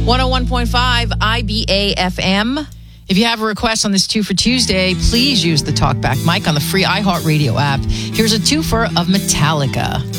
101.5 IBA FM. If you have a request on this Two for Tuesday, please use the Talkback mic on the free iHeartRadio app. Here's a twofer of Metallica.